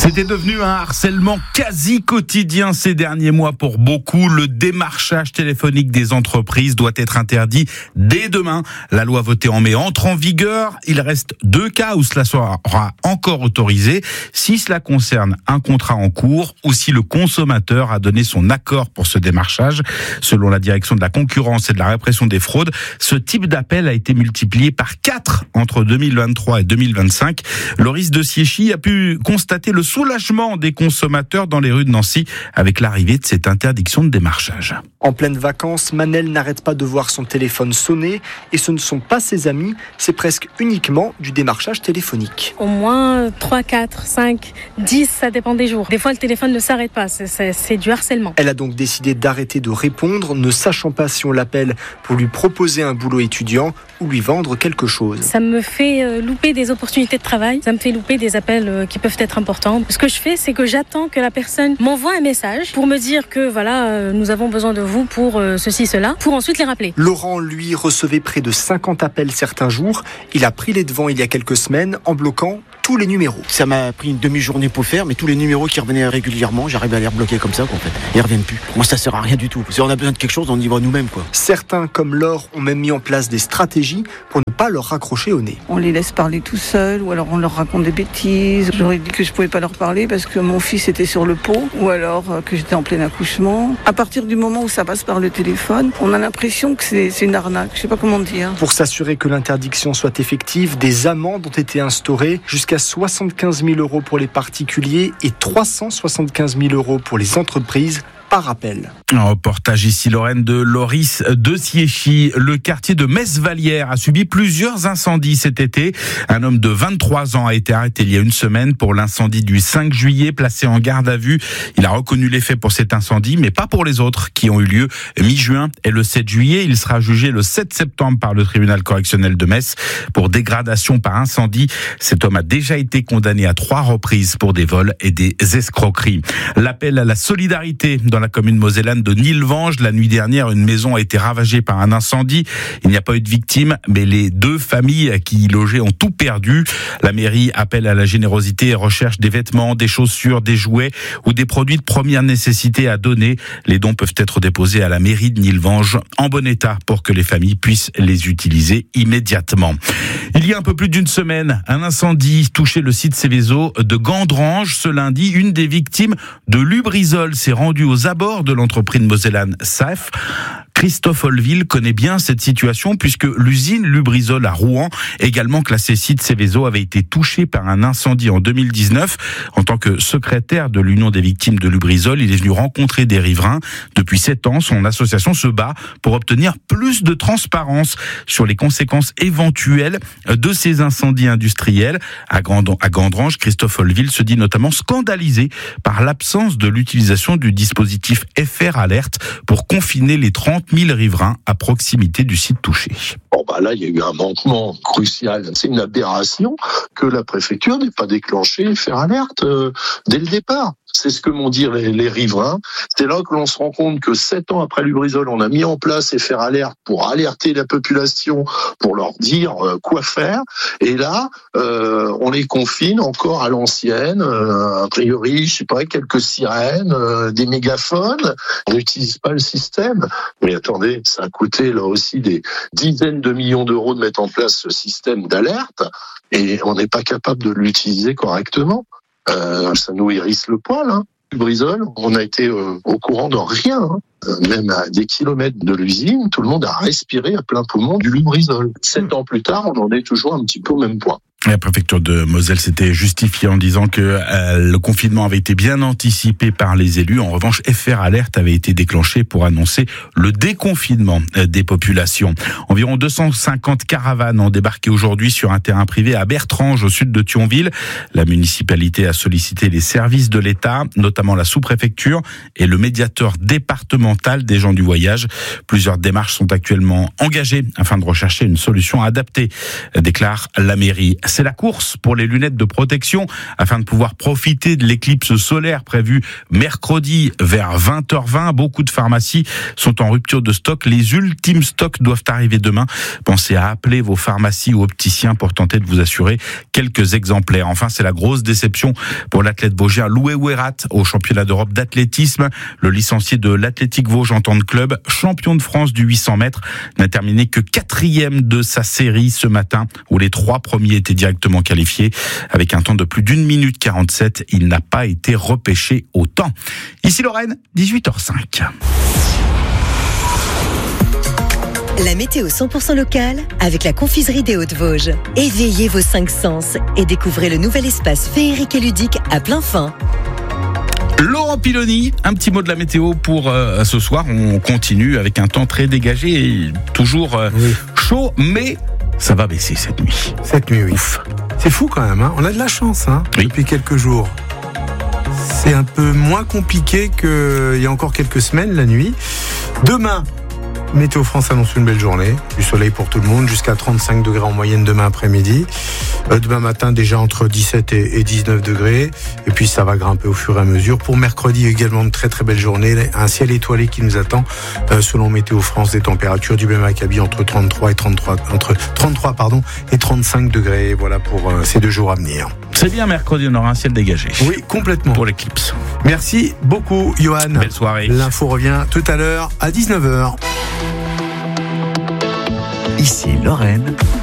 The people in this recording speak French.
C'était devenu un harcèlement quasi quotidien ces derniers mois pour beaucoup. Le démarchage téléphonique des entreprises doit être interdit dès demain. La loi votée en mai entre en vigueur. Il reste 2 cas où cela sera encore autorisé. Si cela concerne un contrat en cours ou si le consommateur a donné son accord pour ce démarchage. Selon la direction de la concurrence et de la répression des fraudes, ce type d'appel a été multiplié par 4 entre 2023 et 2025. Loris de Siéchy a pu constater le soulagement des consommateurs dans les rues de Nancy avec l'arrivée de cette interdiction de démarchage. En pleine vacances, Manel n'arrête pas de voir son téléphone sonner et ce ne sont pas ses amis, c'est presque uniquement du démarchage téléphonique. Au moins 3, 4, 5, 10, ça dépend des jours. Des fois, le téléphone ne s'arrête pas, c'est du harcèlement. Elle a donc décidé d'arrêter de répondre, ne sachant pas si on l'appelle pour lui proposer un boulot étudiant ou lui vendre quelque chose. Ça me fait louper des opportunités de travail, ça me fait louper des appels qui peuvent être importants. Ce que je fais, c'est que j'attends que la personne m'envoie un message pour me dire que voilà, nous avons besoin de vous pour ceci, cela, pour ensuite les rappeler. Laurent, lui, recevait près de 50 appels certains jours. Il a pris les devants il y a quelques semaines en bloquant tous les numéros. Ça m'a pris une demi-journée pour faire, mais tous les numéros qui revenaient régulièrement, j'arrive à les rebloquer comme ça, en fait. Ils reviennent plus. Moi, ça sert à rien du tout. Si on a besoin de quelque chose, on y va nous-mêmes, quoi. Certains, comme Laure, ont même mis en place des stratégies pour ne pas leur raccrocher au nez. On les laisse parler tout seuls, ou alors on leur raconte des bêtises. J'aurais dit que je pouvais pas leur parler parce que mon fils était sur le pot, ou alors que j'étais en plein accouchement. À partir du moment où ça passe par le téléphone, on a l'impression que c'est une arnaque. Je sais pas comment dire. Pour s'assurer que l'interdiction soit effective, des amendes ont été instaurées jusqu'à 75 000 € pour les particuliers et 375 000 € pour les entreprises. Par appel. Un reportage ici, Lorraine, de Loris de Siéchy. Le quartier de Metz-Vallière a subi plusieurs incendies cet été. Un homme de 23 ans a été arrêté il y a une semaine pour l'incendie du 5 juillet, placé en garde à vue. Il a reconnu les faits pour cet incendie, mais pas pour les autres qui ont eu lieu mi-juin et le 7 juillet. Il sera jugé le 7 septembre par le tribunal correctionnel de Metz pour dégradation par incendie. Cet homme a déjà été condamné à 3 reprises pour des vols et des escroqueries. L'appel à la solidarité dans la commune mosellane de Nilvange. La nuit dernière, une maison a été ravagée par un incendie. Il n'y a pas eu de victimes, mais les 2 familles qui y logeaient ont tout perdu. La mairie appelle à la générosité et recherche des vêtements, des chaussures, des jouets ou des produits de première nécessité à donner. Les dons peuvent être déposés à la mairie de Nilvange en bon état pour que les familles puissent les utiliser immédiatement. Il y a un peu plus d'une semaine, un incendie touchait le site Céveso de Gandrange. Ce lundi, une des victimes de Lubrizol s'est rendue aux abords de l'entreprise mosellane SAF. Christophe Olville connaît bien cette situation puisque l'usine Lubrizol à Rouen, également classée site Céveso, avait été touchée par un incendie en 2019. En tant que secrétaire de l'Union des victimes de Lubrizol, il est venu rencontrer des riverains. Depuis 7 ans, son association se bat pour obtenir plus de transparence sur les conséquences éventuelles de ces incendies industriels. À Gandrange, Christophe Olville se dit notamment scandalisé par l'absence de l'utilisation du dispositif FR Alert pour confiner les 30 000 riverains à proximité du site touché. Là, il y a eu un manquement crucial. C'est une aberration que la préfecture n'ait pas déclenché FR Alert dès le départ. C'est ce que m'ont dit les riverains. C'est là que l'on se rend compte que 7 ans après Lubrizol, on a mis en place FR Alert pour alerter la population, pour leur dire quoi faire. Et là, on les confine encore à l'ancienne. A priori, je sais pas, quelques sirènes, des mégaphones. On n'utilise pas le système. Mais attendez, ça a coûté là aussi des dizaines de millions d'euros de mettre en place ce système d'alerte. Et on n'est pas capable de l'utiliser correctement. Ça nous hérisse le poil, hein. Lubrizol, on a été au courant de rien, hein. Même à des kilomètres de l'usine, tout le monde a respiré à plein poumon du Lubrizol. 7 ans plus tard, on en est toujours un petit peu au même point. La préfecture de Moselle s'était justifiée en disant que le confinement avait été bien anticipé par les élus. En revanche, FR Alert avait été déclenché pour annoncer le déconfinement des populations. Environ 250 caravanes ont débarqué aujourd'hui sur un terrain privé à Bertrange, au sud de Thionville. La municipalité a sollicité les services de l'État, notamment la sous-préfecture et le médiateur départemental des gens du voyage. Plusieurs démarches sont actuellement engagées afin de rechercher une solution adaptée, déclare la mairie. C'est la course pour les lunettes de protection afin de pouvoir profiter de l'éclipse solaire prévue mercredi vers 20h20. Beaucoup de pharmacies sont en rupture de stock. Les ultimes stocks doivent arriver demain. Pensez à appeler vos pharmacies ou opticiens pour tenter de vous assurer quelques exemplaires. Enfin, c'est la grosse déception pour l'athlète vosgien Loué Ouérat au championnat d'Europe d'athlétisme. Le licencié de l'Athletic Vosges Entente Club, champion de France du 800 mètres, n'a terminé que 4e de sa série ce matin, où les 3 premiers étaient directement qualifiés. Avec un temps de plus d'1 minute 47, il n'a pas été repêché au temps. Ici Lorraine, 18h05. La météo 100% locale avec la confiserie des Hauts-de-Vosges. Éveillez vos 5 sens et découvrez le nouvel espace féerique et ludique à plein fin. Laurent Piloni, un petit mot de la météo pour ce soir. On continue avec un temps très dégagé et toujours chaud, mais ça va baisser cette nuit. Cette nuit, oui. Ouf. C'est fou quand même, hein. On a de la chance Oui. Depuis quelques jours. C'est un peu moins compliqué qu'il y a encore quelques semaines, la nuit. Demain, Météo France annonce une belle journée, du soleil pour tout le monde, jusqu'à 35 degrés en moyenne demain après-midi. Demain matin, déjà entre 17 et 19 degrés. Et puis ça va grimper au fur et à mesure. Pour mercredi, également de très très belles journées. Un ciel étoilé qui nous attend, selon Météo France, des températures du même acabit entre 33 et 35 degrés. Voilà pour ces 2 jours à venir. C'est bien, mercredi, on aura un ciel dégagé. Oui, complètement. Pour l'éclipse. Merci beaucoup, Johan. Belle soirée. L'info revient tout à l'heure à 19h. Ici Lorraine.